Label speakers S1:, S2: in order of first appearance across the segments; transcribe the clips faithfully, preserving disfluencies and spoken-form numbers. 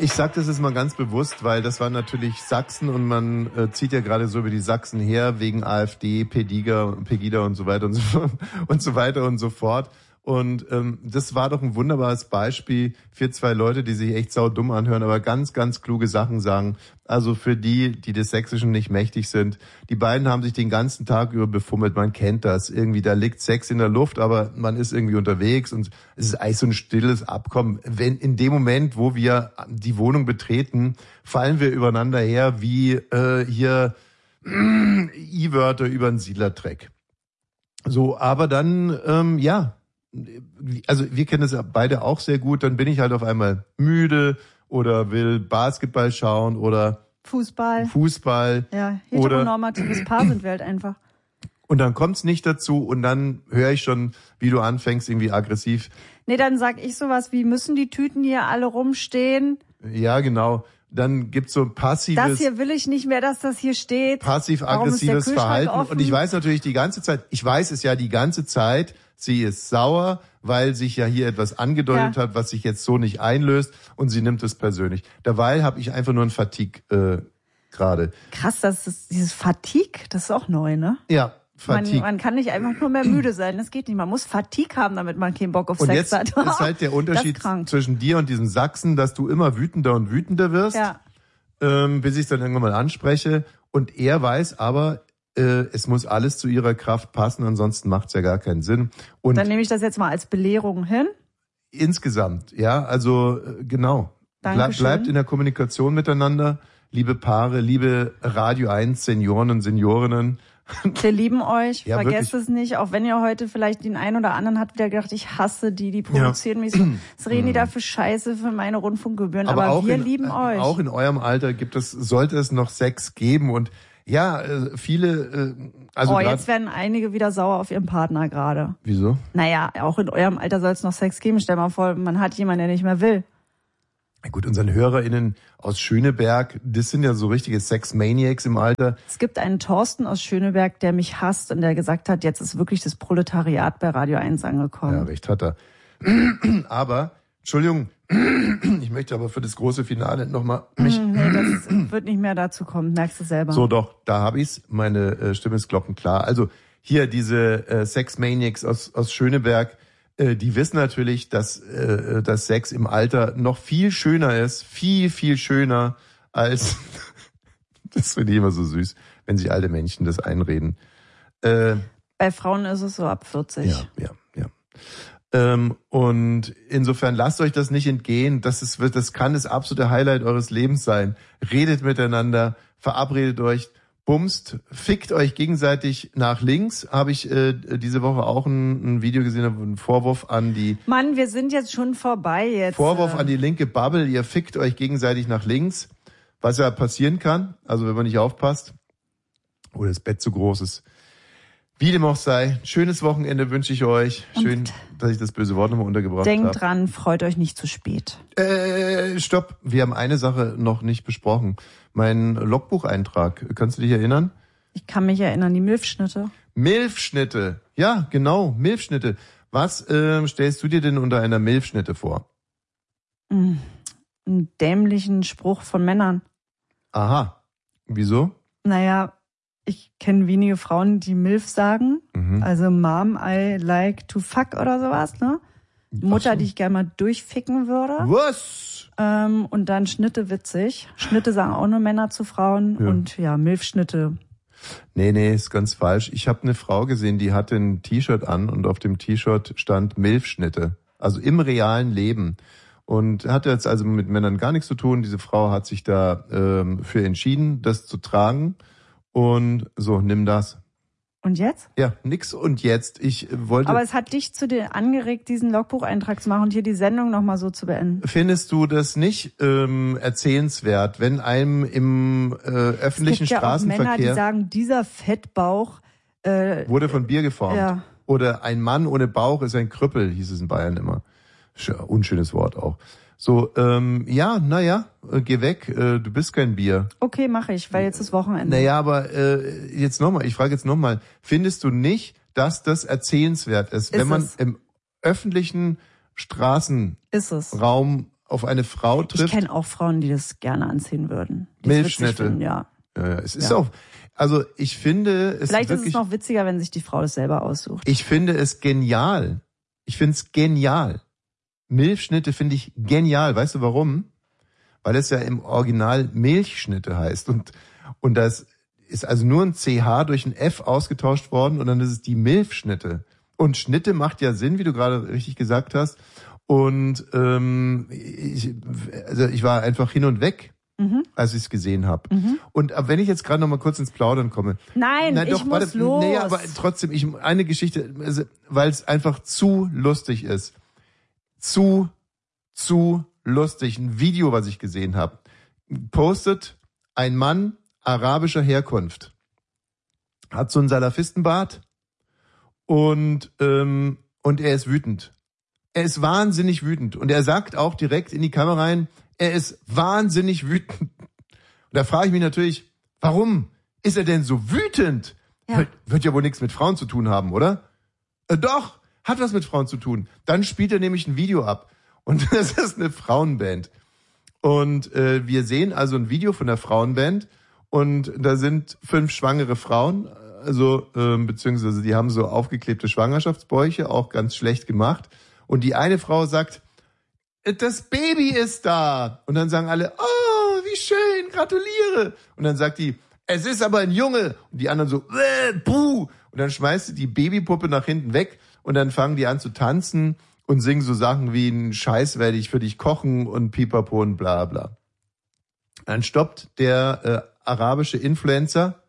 S1: Ich sag das jetzt mal ganz bewusst, weil das war natürlich Sachsen und man äh, zieht ja gerade so über die Sachsen her wegen AfD, Pegida, Pegida und so weiter und so, und so weiter und so fort. Und ähm, das war doch ein wunderbares Beispiel für zwei Leute, die sich echt saudumm anhören, aber ganz, ganz kluge Sachen sagen. Also für die, die des Sächsischen nicht mächtig sind. Die beiden haben sich den ganzen Tag über befummelt. Man kennt das. Irgendwie, da liegt Sex in der Luft, aber man ist irgendwie unterwegs und es ist eigentlich so ein stilles Abkommen. Wenn in dem Moment, wo wir die Wohnung betreten, fallen wir übereinander her wie äh, hier äh, I-Wörter über einen Siedlertreck. So, aber dann, ähm, ja, also wir kennen das ja beide auch sehr gut, dann bin ich halt auf einmal müde oder will Basketball schauen oder
S2: Fußball.
S1: Fußball.
S2: Ja, heteronormatives Paar sind wir halt einfach.
S1: Und dann kommt's nicht dazu und dann höre ich schon, wie du anfängst, irgendwie aggressiv.
S2: Nee, dann sag ich sowas wie, müssen die Tüten hier alle rumstehen?
S1: Ja, genau. Dann gibt's so ein passives...
S2: Das hier will ich nicht mehr, dass das hier steht.
S1: Passiv-aggressives Verhalten. Offen? Und ich weiß natürlich die ganze Zeit, ich weiß es ja die ganze Zeit, sie ist sauer, weil sich ja hier etwas angedeutet ja. hat, was sich jetzt so nicht einlöst und sie nimmt es persönlich. Derweil habe ich einfach nur ein Fatigue äh, gerade.
S2: Krass, das ist dieses Fatigue, das ist auch neu, ne?
S1: Ja, Fatigue.
S2: Man, man kann nicht einfach nur mehr müde sein, das geht nicht. Man muss Fatigue haben, damit man keinen Bock auf
S1: und
S2: Sex
S1: hat. Und
S2: jetzt
S1: ist halt der Unterschied zwischen dir und diesem Sachsen, dass du immer wütender und wütender wirst,
S2: ja.
S1: ähm, bis ich es dann irgendwann mal anspreche. Und er weiß aber, äh, es muss alles zu ihrer Kraft passen, ansonsten macht es ja gar keinen Sinn. Und
S2: dann nehme ich das jetzt mal als Belehrung hin.
S1: Insgesamt, ja, also äh, genau.
S2: Dankeschön.
S1: Bleibt in der Kommunikation miteinander, liebe Paare, liebe Radio eins Senioren und Seniorinnen.
S2: Wir lieben euch,
S1: ja,
S2: vergesst
S1: wirklich.
S2: es nicht, auch wenn ihr heute vielleicht den einen oder anderen habt wieder gedacht, ich hasse die, die produzieren
S1: ja.
S2: mich so, was reden die da für Scheiße für meine Rundfunkgebühren, aber,
S1: aber
S2: wir
S1: in,
S2: lieben euch.
S1: Auch in eurem Alter gibt es, sollte es noch Sex geben und ja, viele, also
S2: oh, jetzt werden einige wieder sauer auf ihren Partner gerade.
S1: Wieso?
S2: Naja, auch in eurem Alter soll es noch Sex geben. Stell mal vor, man hat jemanden, der nicht mehr will.
S1: Na gut, unseren HörerInnen aus Schöneberg, das sind ja so richtige Sex-Maniacs im Alter.
S2: Es gibt einen Thorsten aus Schöneberg, der mich hasst und der gesagt hat, jetzt ist wirklich das Proletariat bei Radio eins angekommen.
S1: Ja, recht hat er. Aber, Entschuldigung, ich möchte aber für das große Finale nochmal mich...
S2: Nee, das wird nicht mehr dazu kommen, merkst du selber.
S1: So, doch, da hab ich's. Meine äh, Stimme ist glockenklar. Also hier diese äh, Sex-Maniacs aus, aus Schöneberg, äh, die wissen natürlich, dass, äh, dass Sex im Alter noch viel schöner ist. Viel, viel schöner als... Das finde ich immer so süß, wenn sich alte Männchen das einreden. Äh,
S2: Bei Frauen ist es so ab vierzig.
S1: Ja, ja, ja. Ähm, und insofern lasst euch das nicht entgehen. Das ist, das kann das absolute Highlight eures Lebens sein. Redet miteinander, verabredet euch, bumst, fickt euch gegenseitig nach links. Habe ich äh, diese Woche auch ein, ein Video gesehen, einen Vorwurf an die...
S2: Mann, wir sind jetzt schon vorbei jetzt.
S1: Vorwurf an die linke Bubble, ihr fickt euch gegenseitig nach links. Was ja passieren kann, also wenn man nicht aufpasst. Oder das Bett zu groß ist. Wie dem auch sei, schönes Wochenende wünsche ich euch. Schön, und dass ich das böse Wort nochmal untergebracht habe.
S2: Denkt dran, freut euch nicht zu spät.
S1: Äh, stopp. Wir haben eine Sache noch nicht besprochen. Mein Logbucheintrag. Kannst du dich erinnern?
S2: Ich kann mich erinnern, die Milfschnitte.
S1: Milfschnitte. Ja, genau, Milfschnitte. Was äh, stellst du dir denn unter einer Milfschnitte vor?
S2: Mm, einen dämlichen Spruch von Männern.
S1: Aha. Wieso?
S2: Naja, ich kenne wenige Frauen, die Milf sagen. Mhm. Also Mom, I like to fuck oder sowas, ne? Mutter, so. Die ich gerne mal durchficken würde.
S1: Was?
S2: Ähm, und dann Schnitte witzig. Schnitte sagen auch nur Männer zu Frauen. Ja. Und ja, Milfschnitte.
S1: Nee, nee, ist ganz falsch. Ich habe eine Frau gesehen, die hatte ein T-Shirt an und auf dem T-Shirt stand Milfschnitte. Also im realen Leben. Und hatte jetzt also mit Männern gar nichts zu tun. Diese Frau hat sich da ähm, für entschieden, das zu tragen. Und so, nimm das.
S2: Und jetzt?
S1: Ja, nix und jetzt. Ich wollte.
S2: Aber es hat dich zu dir angeregt, diesen Logbucheintrag zu machen und hier die Sendung nochmal so zu beenden.
S1: Findest du das nicht ähm, erzählenswert, wenn einem im äh, öffentlichen
S2: es gibt
S1: Straßenverkehr...
S2: Ja auch Männer, die sagen, dieser Fettbauch... Äh,
S1: wurde von Bier geformt.
S2: Ja.
S1: Oder ein Mann ohne Bauch ist ein Krüppel, hieß es in Bayern immer. Unschönes Wort auch. So, ähm, ja, naja, äh, geh weg, äh, du bist kein Bier.
S2: Okay, mache ich, weil jetzt ist Wochenende.
S1: Naja, aber äh, jetzt nochmal, ich frage jetzt nochmal, findest du nicht, dass das erzählenswert ist,
S2: ist
S1: wenn man
S2: es.
S1: im öffentlichen Straßenraum auf eine Frau trifft.
S2: Ich kenne auch Frauen, die das gerne anziehen würden.
S1: Milchschnitte.
S2: Finden, ja.
S1: Ja, ja. Es ist
S2: ja.
S1: auch, also ich finde es
S2: Vielleicht
S1: wirklich,
S2: ist es noch witziger, wenn sich die Frau das selber aussucht.
S1: Ich finde es genial. Ich finde es genial. Milchschnitte finde ich genial. Weißt du warum? Weil es ja im Original Milchschnitte heißt. Und, und das ist also nur ein C H durch ein F ausgetauscht worden und dann ist es die Milchschnitte. Und Schnitte macht ja Sinn, wie du gerade richtig gesagt hast. Und ähm, ich, also ich war einfach hin und weg, mhm. als ich es gesehen habe. Mhm. Und wenn ich jetzt gerade noch mal kurz ins Plaudern komme.
S2: Nein, nein doch, ich muss warte, los.
S1: Nee, aber trotzdem, ich eine Geschichte, also, weil es einfach zu lustig ist. Zu, zu lustig. Ein Video, was ich gesehen habe. Postet ein Mann arabischer Herkunft. Hat so einen Salafistenbart und, ähm, und er ist wütend. Er ist wahnsinnig wütend. Und er sagt auch direkt in die Kamera rein, er ist wahnsinnig wütend. Und da frage ich mich natürlich, warum ist er denn so wütend? Ja. Wird, wird ja wohl nichts mit Frauen zu tun haben, oder? Äh, doch, hat was mit Frauen zu tun. Dann spielt er nämlich ein Video ab. Und das ist eine Frauenband. Und äh, wir sehen also ein Video von der Frauenband. Und da sind fünf schwangere Frauen, also ähm, beziehungsweise die haben so aufgeklebte Schwangerschaftsbäuche, auch ganz schlecht gemacht. Und die eine Frau sagt, das Baby ist da. Und dann sagen alle, oh, wie schön, gratuliere. Und dann sagt die, es ist aber ein Junge. Und die anderen so, äh, buh. Und dann schmeißt sie die Babypuppe nach hinten weg. Und dann fangen die an zu tanzen und singen so Sachen wie, ein Scheiß werde ich für dich kochen und pipapo und bla bla. Dann stoppt der äh, arabische Influencer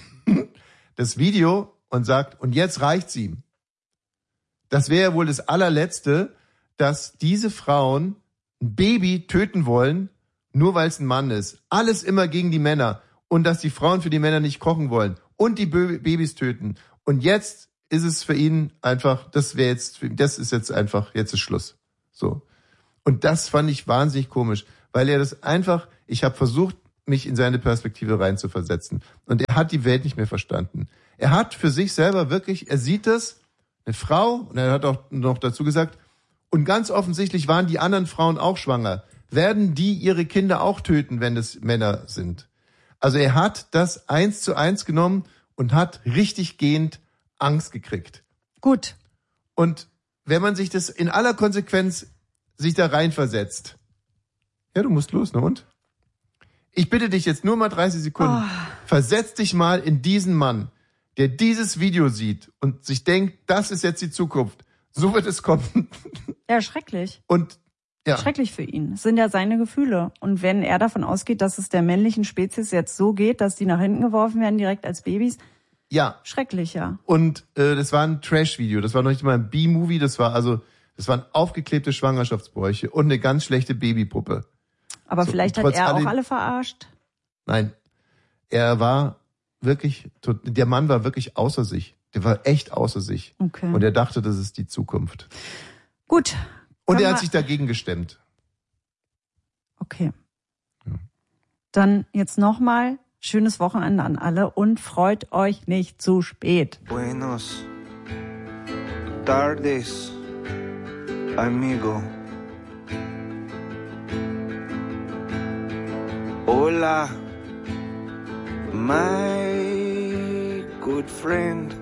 S1: das Video und sagt, und jetzt reicht's ihm. Das wäre wohl das allerletzte, dass diese Frauen ein Baby töten wollen, nur weil es ein Mann ist. Alles immer gegen die Männer. Und dass die Frauen für die Männer nicht kochen wollen. Und die Babys töten. Und jetzt ist es für ihn einfach, das wäre jetzt, das ist jetzt einfach, jetzt ist Schluss. So. Und das fand ich wahnsinnig komisch, weil er das einfach, ich habe versucht, mich in seine Perspektive reinzuversetzen. Und er hat die Welt nicht mehr verstanden. Er hat für sich selber wirklich, er sieht das, eine Frau, und er hat auch noch dazu gesagt, und ganz offensichtlich waren die anderen Frauen auch schwanger. Werden die ihre Kinder auch töten, wenn es Männer sind? Also er hat das eins zu eins genommen und hat richtig gehend Angst gekriegt.
S2: Gut.
S1: Und wenn man sich das in aller Konsequenz sich da reinversetzt. Ja, du musst los, ne und? Ich bitte dich jetzt nur mal dreißig Sekunden. Oh. Versetz dich mal in diesen Mann, der dieses Video sieht und sich denkt, das ist jetzt die Zukunft. So wird es kommen.
S2: Ja, schrecklich.
S1: Und ja.
S2: Schrecklich für ihn. Es sind ja seine Gefühle. Und wenn er davon ausgeht, dass es der männlichen Spezies jetzt so geht, dass die nach hinten geworfen werden, direkt als Babys.
S1: Ja.
S2: Schrecklich, ja.
S1: Und äh, das war ein Trash-Video. Das war noch nicht mal ein B-Movie. Das war also, das waren aufgeklebte Schwangerschaftsbräuche und eine ganz schlechte Babypuppe.
S2: Aber
S1: so,
S2: vielleicht hat er alle, auch alle verarscht.
S1: Nein. Er war wirklich, der Mann war wirklich außer sich. Der war echt außer sich.
S2: Okay.
S1: Und er dachte, das ist die Zukunft.
S2: Gut.
S1: Und er hat sich dagegen gestemmt.
S2: Okay. Ja. Dann jetzt nochmal schönes Wochenende an alle und freut euch nicht zu spät.
S3: Buenos tardes, amigo. Hola, my good friend.